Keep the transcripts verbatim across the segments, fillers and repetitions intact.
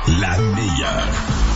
La meilleure.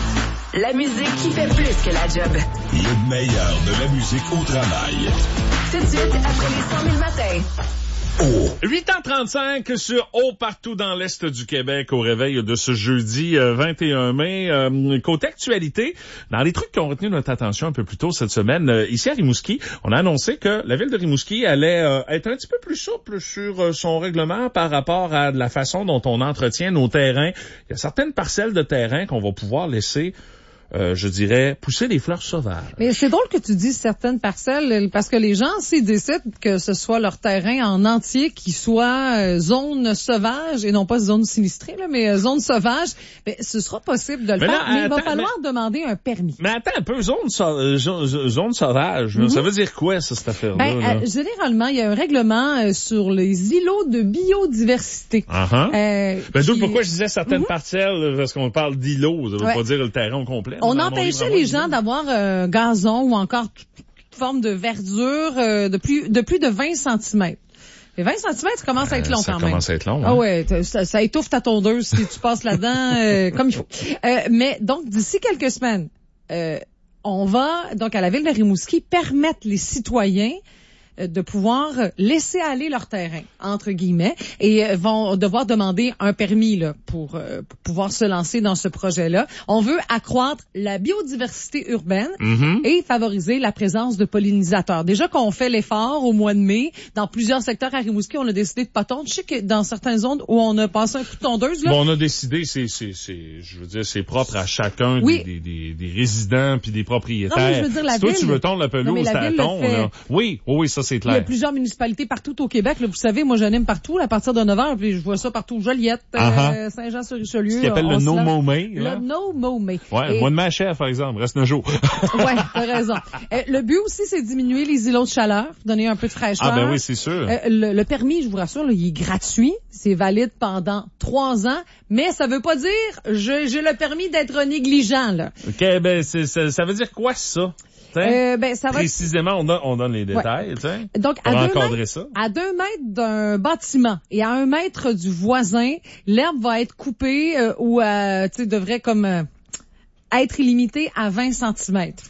La musique qui fait plus que la job. Le meilleur de la musique au travail. Tout de suite, après les cent mille matins. Oh. huit heures trente-cinq sur O partout dans l'Est du Québec au réveil de ce jeudi euh, vingt et un mai. Euh, côté actualité, dans les trucs qui ont retenu notre attention un peu plus tôt cette semaine, euh, ici à Rimouski, on a annoncé que la ville de Rimouski allait euh, être un petit peu plus souple sur euh, son règlement par rapport à la façon dont on entretient nos terrains. Il y a certaines parcelles de terrain qu'on va pouvoir laisser Euh, je dirais, pousser des fleurs sauvages. Mais c'est drôle que tu dises certaines parcelles, parce que les gens, s'ils décident que ce soit leur terrain en entier qui soit euh, zone sauvage, et non pas zone sinistrée, là, mais euh, zone sauvage, ben, ce sera possible de le mais faire, là, mais il va attends, falloir mais... demander un permis. Mais attends un peu, zone, sau... zone sauvage, mm-hmm. ça veut dire quoi, ça, cette affaire-là? Ben, là? Euh, généralement, il y a un règlement euh, sur les îlots de biodiversité. Uh-huh. Euh, ben, qui... d'où pourquoi je disais certaines mm-hmm. parcelles, parce qu'on parle d'îlots, ça veut ouais. pas dire le terrain au complet. On empêchait les gens d'avoir un euh, gazon ou encore toute, toute forme de verdure euh, de plus de plus de vingt centimètres. Les vingt centimètres, ça commence à être long euh, quand même. Ça commence à être long, hein? Ah ouais, ça, ça étouffe ta tondeuse si tu passes là-dedans euh, comme il faut. Euh, mais donc, d'ici quelques semaines, euh, on va, donc à la ville de Rimouski, permettre les citoyens de pouvoir laisser aller leur terrain, entre guillemets, et vont devoir demander un permis là, pour, euh, pour pouvoir se lancer dans ce projet-là. On veut accroître la biodiversité urbaine mm-hmm. et favoriser la présence de pollinisateurs. Déjà qu'on fait l'effort au mois de mai, dans plusieurs secteurs à Rimouski, on a décidé de pas tondre. Je sais que dans certaines zones où on a passé un coup de tondeuse... Là, bon, on a décidé, c'est, c'est, c'est, je veux dire, c'est propre à chacun oui. des, des, des résidents puis des propriétaires. Non, mais je veux dire, la si toi, ville, tu veux tondre la pelouse, c'est à ton, là. Oui, oh oui, ça, c'est clair. Il y a plusieurs municipalités partout au Québec. Là, vous savez, moi, j'anime partout là, à partir de neuf heures, puis je vois ça partout. Joliette, uh-huh. euh, Saint-Jean-sur-Richelieu. Ce qu'ils appellent le no mo mai. Le no mo mai. Ouais, Et... moi de ma chef, par exemple, reste neuf jours. Ouais, t'as raison. Euh, le but aussi, c'est de diminuer les îlots de chaleur, donner un peu de fraîcheur. Ah ben oui, c'est sûr. Euh, le, le permis, je vous rassure, là, il est gratuit. C'est valide pendant trois ans, mais ça veut pas dire je, j'ai le permis d'être négligent, là. OK, ben c'est, ça, ça veut dire quoi, ça? Euh, ben, ça va précisément, on donne, on donne les détails, ouais. tu sais. Donc, à deux, mètres, ça. à deux mètres d'un bâtiment et à un mètre du voisin, l'herbe va être coupée euh, ou, euh, tu sais, devrait comme euh, être illimitée à vingt centimètres.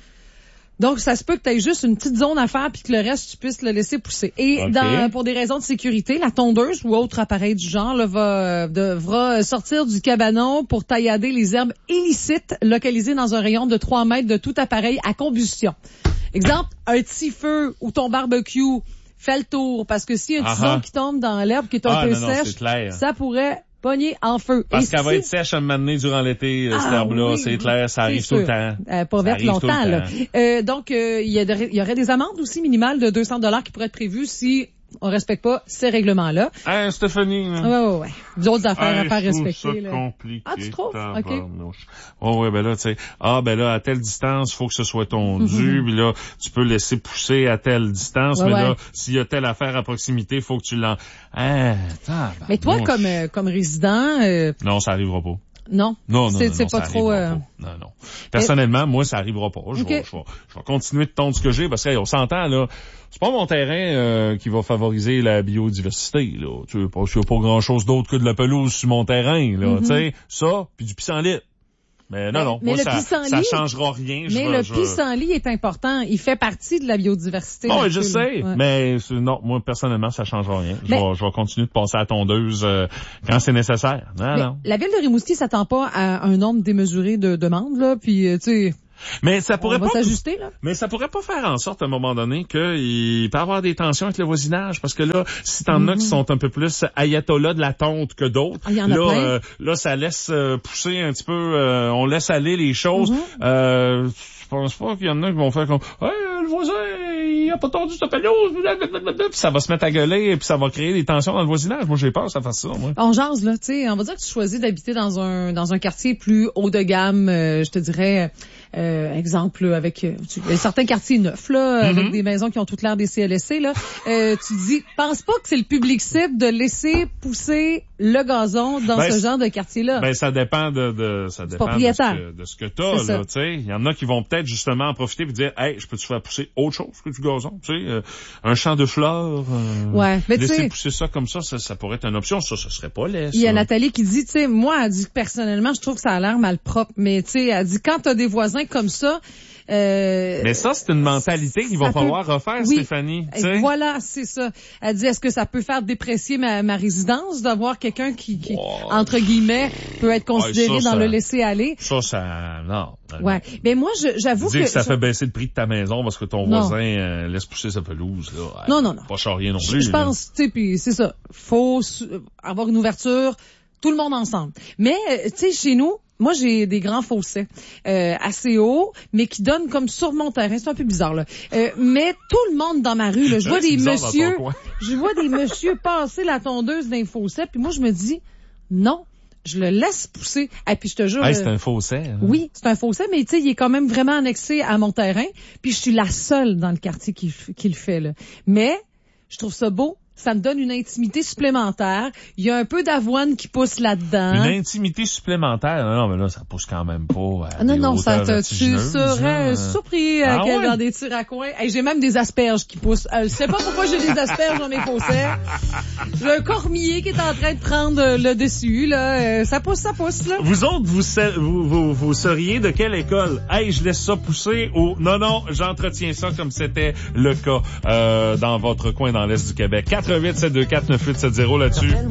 Donc, ça se peut que tu aies juste une petite zone à faire puis que le reste, tu puisses le laisser pousser. Et okay. dans, pour des raisons de sécurité, la tondeuse ou autre appareil du genre là, va, devra sortir du cabanon pour taillader les herbes illicites localisées dans un rayon de trois mètres de tout appareil à combustion. Exemple, un petit feu ou ton barbecue fait le tour parce que s'il y a un tison qui tombe dans l'herbe qui est un ah, peu non, sèche, non, ça pourrait pogner en feu. Parce Et qu'elle si... va être sèche à un moment donné durant l'été, ah, cette herbe-là, oui, c'est clair, ça arrive sûr. tout le temps. Euh, pas verte longtemps, là. Euh, donc, euh, il y, a de, il y aurait des amendes aussi minimales de deux cents dollars qui pourraient être prévues si on respecte pas ces règlements-là. Hein, Stéphanie? Ouais, ouais, ouais. D'autres affaires hey, à faire je trouve respecter, ça là. compliqué. Ah, tu trouves? OK. Oh, ouais, ben là, tu sais, ah, ben là, à telle distance, faut que ce soit tondu, puis là, tu peux laisser pousser à telle distance, ouais, mais ouais. là, s'il y a telle affaire à proximité, faut que tu l'en... Hein, mais toi, bon, comme, euh, comme résident... Euh... Non, ça arrivera pas. Non, non, non, c'est, non, c'est non, pas trop. Euh... Pas. Non, non. Personnellement, Et... moi, ça arrivera pas. Je, okay. vais, je, vais, je vais continuer de tondre ce que j'ai parce qu'on s'entend là. C'est pas mon terrain euh, qui va favoriser la biodiversité là. Tu sais, parce qu'il y a pas grand chose d'autre que de la pelouse sur mon terrain là. Mm-hmm. Tu sais, ça puis du pissenlit. Mais non, non, mais moi, ça, ça changera rien. Mais je le je... pissenlit est important. Il fait partie de la biodiversité. Bon, je sais, ouais. mais non, moi, personnellement, ça changera rien. Je, mais... vais, je vais continuer de passer à la tondeuse euh, quand c'est nécessaire. Non, non. La ville de Rimouski s'attend pas à un nombre démesuré de demandes, là, puis, tu sais... Mais ça pourrait on va pas s'ajuster, là. Mais ça pourrait pas faire en sorte à un moment donné qu'il peut y avoir des tensions avec le voisinage parce que là si t'en mm-hmm. as qui sont un peu plus ayatollahs de la tonte que d'autres, ah, y en a là plein. Euh, là ça laisse euh, pousser un petit peu euh, on laisse aller les choses. Mm-hmm. Euh je pense pas qu'il y en a qui vont faire comme hey, le voisin il a pas tondu sa pelouse puis ça va se mettre à gueuler et puis ça va créer des tensions dans le voisinage. Moi j'ai peur que ça fasse ça moi. On jase là, tu sais, on va dire que tu choisis d'habiter dans un dans un quartier plus haut de gamme, euh, je te dirais Euh, exemple, avec euh, tu, certains quartiers neufs, là, mm-hmm. avec des maisons qui ont toute l'air des C L S C, là, euh, tu te dis, pense pas que c'est le public cible de laisser pousser le gazon dans ben, ce genre de quartier-là. Ben, ça dépend de, de ça dépend de ce que, de ce que t'as, là, tu sais. Il y en a qui vont peut-être justement en profiter et dire, hey, je peux-tu faire pousser autre chose que du gazon? supposons, tu sais, euh, un champ de fleurs, euh, Ouais, mais tu laisser sais- pousser ça comme ça, ça, ça pourrait être une option. Ça, ce serait pas laid, Il y a ça. Nathalie qui dit, tu sais, moi, elle dit que personnellement, je trouve que ça a l'air mal propre, mais tu sais, elle dit quand t'as des voisins comme ça, euh, Mais ça, c'est une mentalité qu'il va ça falloir peut- refaire, oui. Stéphanie. tu Et sais. voilà, c'est ça. Elle dit, est-ce que ça peut faire déprécier ma, ma résidence d'avoir quelqu'un qui, qui Wow. entre guillemets, peut être considéré Ouais, ça, dans ça- le laisser-aller? Ça, ça, non. Ouais. Mais moi, je- j'avoue Dire que... que ça je- fait baisser le prix de ta maison parce que ton Non. voisin euh, laisse pousser sa pelouse, là. Non, non, non. Pas charrier non Je, plus. je là. pense, tu sais, puis c'est ça. Faut su- avoir une ouverture, tout le monde ensemble. Mais, euh, tu sais, chez nous, moi, j'ai des grands fossés euh, assez hauts, mais qui donnent comme sur mon terrain. C'est un peu bizarre, là. Euh, mais tout le monde dans ma rue, là, je vois Ouais, c'est des bizarre dans messieurs, ton coin. je vois des messieurs passer la tondeuse d'un fossé, puis moi, je me dis, non, je le laisse pousser. Et puis je te jure... Hey, euh, c'est un fossé. Hein? Oui, c'est un fossé, mais tu sais, il est quand même vraiment annexé à mon terrain. Puis je suis la seule dans le quartier qui, f- qui le fait, là. Mais je trouve ça beau. Ça me donne une intimité supplémentaire. Il y a un peu d'avoine qui pousse là-dedans. Une intimité supplémentaire. Non, non, mais là, ça pousse quand même pas à Ah non, des non, ça hauteurs te, tu vertigineuses, serais là. surpris euh, Ah que ouais? dans des tirs à coin. Hey, j'ai même des asperges qui poussent. Euh, je sais pas pourquoi j'ai des asperges dans mes fossés. J'ai un cormier qui est en train de prendre euh, le dessus, là. Euh, ça pousse, ça pousse, là. Vous autres, vous, se- vous, vous, vous seriez de quelle école? Hey, je laisse ça pousser ou non, non, j'entretiens ça comme c'était le cas euh, dans votre coin dans l'Est du Québec. quatre un huit sept deux quatre neuf huit sept zéro là-dessus.